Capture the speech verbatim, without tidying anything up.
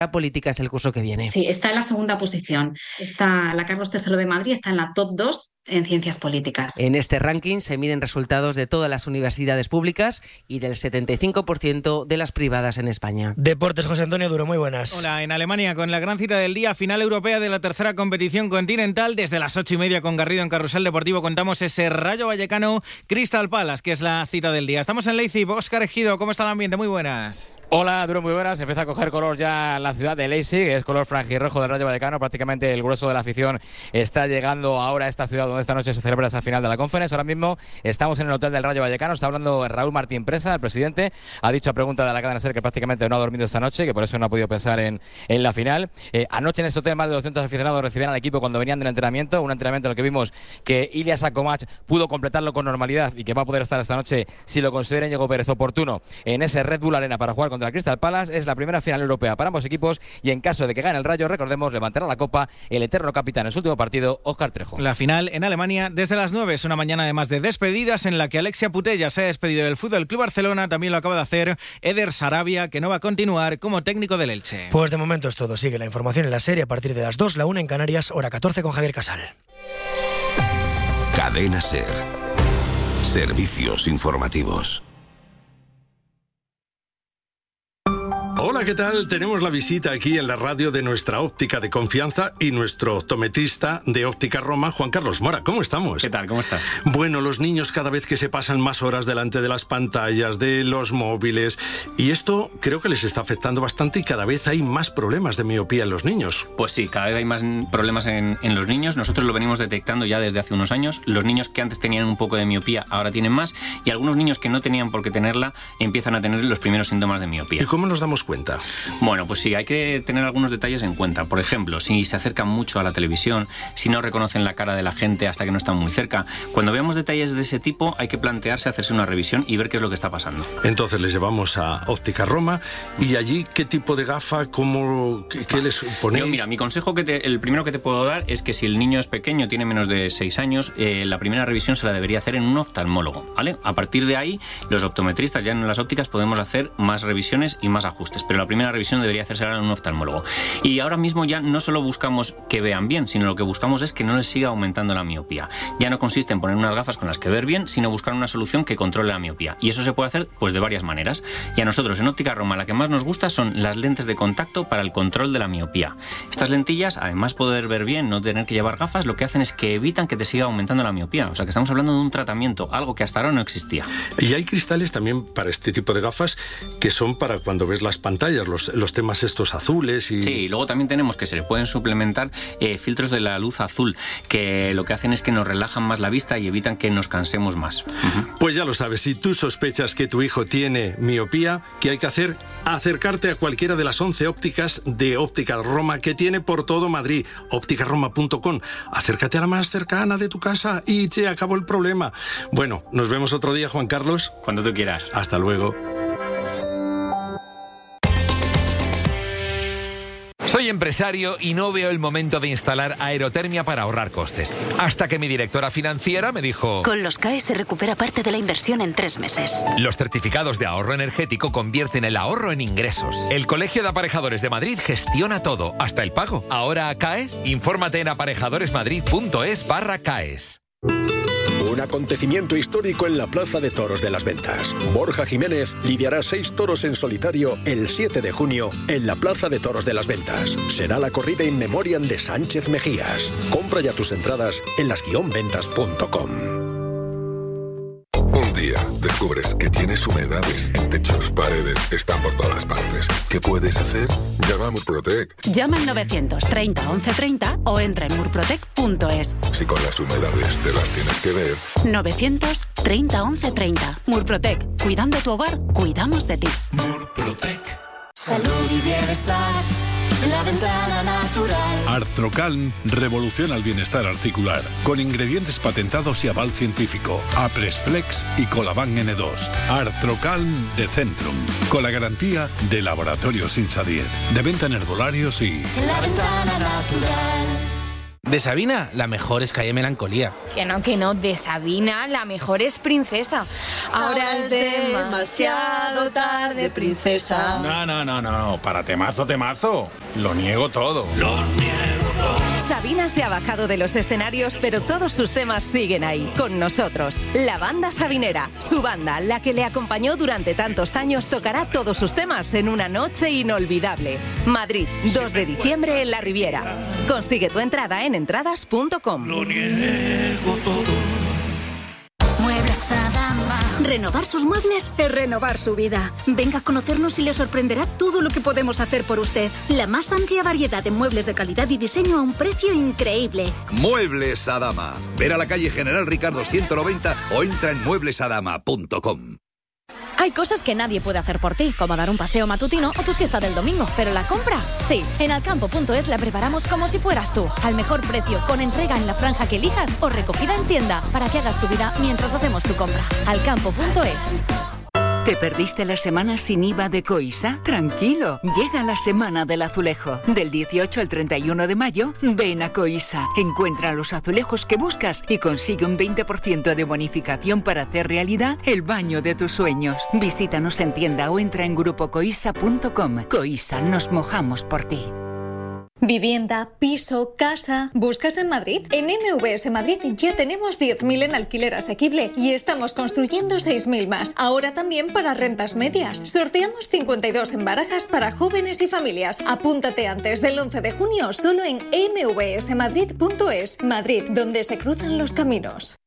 políticas el curso que viene. Sí, está en la segunda posición. Está la Carlos tercero de Madrid, está en la top dos en ciencias políticas. En este ranking se miden resultados de todas las universidades públicas y del setenta y cinco por ciento de las privadas en España. Deportes, José Antonio Duro, muy buenas. Hola, en Alemania con la gran cita del día, final europea de la tercera competición continental. Desde las ocho y media con Garrido en Carrusel Deportivo contamos ese Rayo Vallecano Crystal Palace, que es la cita del día. Estamos en Leipzig. Óscar Ejido, ¿cómo está el ambiente? Muy buenas. Hola, Duro, muy buenas. Empieza a coger color ya la ciudad de Leipzig, es color franjirrojo del Rayo Vallecano. Prácticamente el grueso de la afición está llegando ahora a esta ciudad donde esta noche se celebra esa final de la Conference. Ahora mismo estamos en el hotel del Rayo Vallecano. Está hablando Raúl Martín Presa, el presidente. Ha dicho a pregunta de la cadena SER que prácticamente no ha dormido esta noche, que por eso no ha podido pensar en, en la final. Eh, anoche en este hotel más de doscientos aficionados recibían al equipo cuando venían del entrenamiento. Un entrenamiento en el que vimos que Ilias Akomach pudo completarlo con normalidad y que va a poder estar esta noche, si lo considera Íñigo Pérez oportuno, en ese Red Bull Arena para jugar contra el Crystal Palace. Es la primera final europea para ambos equipos y en caso de que gane el Rayo, recordemos, levantará la copa el eterno capitán en su último partido, Óscar Trejo. La final en Alemania desde las nueve. Es una mañana además de despedidas en la que Alexia Putellas se ha despedido del Fútbol Club Barcelona. También lo acaba de hacer Eder Sarabia, que no va a continuar como técnico del Elche. Pues de momento es todo. Sigue la información en la serie a partir de las dos, la una en Canarias, hora catorce con Javier Casal. Cadena SER. Servicios informativos. Hola, ¿qué tal? Tenemos la visita aquí en la radio de nuestra óptica de confianza y nuestro optometrista de Óptica Roma, Juan Carlos Mora. ¿Cómo estamos? ¿Qué tal? ¿Cómo estás? Bueno, los niños cada vez que se pasan más horas delante de las pantallas, de los móviles, y esto creo que les está afectando bastante y cada vez hay más problemas de miopía en los niños. Pues sí, cada vez hay más problemas en, en los niños. Nosotros lo venimos detectando ya desde hace unos años. Los niños que antes tenían un poco de miopía ahora tienen más, y algunos niños que no tenían por qué tenerla empiezan a tener los primeros síntomas de miopía. ¿Y cómo nos damos cuenta? Bueno, pues sí, hay que tener algunos detalles en cuenta. Por ejemplo, si se acercan mucho a la televisión, si no reconocen la cara de la gente hasta que no están muy cerca. Cuando veamos detalles de ese tipo, hay que plantearse hacerse una revisión y ver qué es lo que está pasando. Entonces les llevamos a Óptica Roma, y allí, ¿qué tipo de gafa? ¿Cómo, qué, qué les ponéis? Yo, mira, mi consejo, que te, el primero que te puedo dar es que si el niño es pequeño, tiene menos de seis años, eh, la primera revisión se la debería hacer en un oftalmólogo, ¿vale? A partir de ahí, los optometristas ya en las ópticas podemos hacer más revisiones y más ajustes, pero la primera revisión debería hacerse en un oftalmólogo. Y ahora mismo ya no solo buscamos que vean bien, sino lo que buscamos es que no les siga aumentando la miopía. Ya no consiste en poner unas gafas con las que ver bien, sino buscar una solución que controle la miopía. Y eso se puede hacer pues de varias maneras. Y a nosotros en Óptica Roma la que más nos gusta son las lentes de contacto para el control de la miopía. Estas lentillas, además de poder ver bien, no tener que llevar gafas, lo que hacen es que evitan que te siga aumentando la miopía. O sea que estamos hablando de un tratamiento, algo que hasta ahora no existía. Y hay cristales también para este tipo de gafas que son para cuando ves las pantallas, los, los temas estos azules y... Sí, y luego también tenemos que se le pueden suplementar eh, filtros de la luz azul, que lo que hacen es que nos relajan más la vista y evitan que nos cansemos más. Uh-huh. Pues ya lo sabes, si tú sospechas que tu hijo tiene miopía, ¿qué hay que hacer? Acercarte a cualquiera de las once ópticas de Óptica Roma que tiene por todo Madrid, óptica roma punto com. Acércate a la más cercana de tu casa y se acabó el problema. Bueno, nos vemos otro día, Juan Carlos. Cuando tú quieras. Hasta luego. Soy empresario y no veo el momento de instalar aerotermia para ahorrar costes. Hasta que mi directora financiera me dijo... Con los C A E se recupera parte de la inversión en tres meses. Los certificados de ahorro energético convierten el ahorro en ingresos. El Colegio de Aparejadores de Madrid gestiona todo, hasta el pago. ¿Ahora CAES? Infórmate en aparejadoresmadrid.es barra CAES. Un acontecimiento histórico en la Plaza de Toros de las Ventas. Borja Jiménez lidiará seis toros en solitario el siete de junio en la Plaza de Toros de las Ventas. Será la corrida in memoriam de Sánchez Mejías. Compra ya tus entradas en las guion ventas punto com. Un día descubres que tienes humedades en techos, paredes, están por todas partes. ¿Qué puedes hacer? Llama a Murprotec. Llama al novecientos treinta once treinta o entra en murprotec punto es. Si con las humedades te las tienes que ver. novecientos treinta once treinta. Murprotec. Cuidando tu hogar, cuidamos de ti. Murprotec. Salud y bienestar. La ventana natural. Artrocalm revoluciona el bienestar articular con ingredientes patentados y aval científico. Apresflex y Colaban ene dos. Artrocalm de Centrum, con la garantía de Laboratorios Insadier, de venta en herbolarios y... La ventana natural. De Sabina, la mejor es Calle Melancolía. Que no, que no, de Sabina, la mejor es Princesa. Ahora, Ahora es demasiado tarde, princesa. No, no, no, no, para temazo, temazo. Lo niego todo. Lo niego todo. Sabina se ha bajado de los escenarios, pero todos sus temas siguen ahí, con nosotros. La banda sabinera, su banda, la que le acompañó durante tantos años, tocará todos sus temas en una noche inolvidable. Madrid, dos de diciembre en la Riviera. Consigue tu entrada en entradas punto com. Lo niego todo. Muebles Adama. Renovar sus muebles es renovar su vida. Venga a conocernos y le sorprenderá todo lo que podemos hacer por usted. La más amplia variedad de muebles de calidad y diseño a un precio increíble. Muebles Adama. Ver a la calle General Ricardo ciento noventa o entra en muebles adama punto com. Hay cosas que nadie puede hacer por ti, como dar un paseo matutino o tu siesta del domingo, pero la compra, sí. En alcampo punto es la preparamos como si fueras tú, al mejor precio, con entrega en la franja que elijas o recogida en tienda, para que hagas tu vida mientras hacemos tu compra. alcampo punto es. ¿Te perdiste la semana sin I V A de Coisa? Tranquilo, llega la Semana del Azulejo. Del dieciocho al treinta y uno de mayo, ven a Coisa. Encuentra los azulejos que buscas y consigue un veinte por ciento de bonificación para hacer realidad el baño de tus sueños. Visítanos en tienda o entra en grupo coisa punto com. Coisa, nos mojamos por ti. Vivienda, piso, casa... ¿Buscas en Madrid? En M V S Madrid ya tenemos diez mil en alquiler asequible y estamos construyendo seis mil más. Ahora también para rentas medias. Sorteamos cincuenta y dos en barajas para jóvenes y familias. Apúntate antes del once de junio solo en m v s madrid punto es. Madrid, donde se cruzan los caminos.